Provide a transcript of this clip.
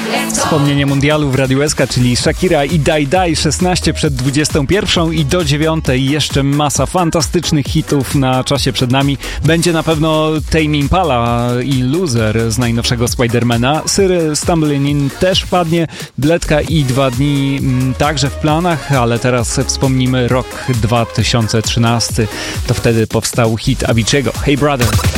Wspomnienie mundialu w Radiu SK, czyli Shakira i Die Die 16 przed 21 i do 9 jeszcze masa fantastycznych hitów na czasie przed nami. Będzie na pewno Tame Impala i Loser z najnowszego Spidermana. Syry Stumbling In też padnie, Bledka i 2 dni także w planach, ale teraz wspomnimy rok 2013. To wtedy powstał hit Avicii'ego Hey Brother.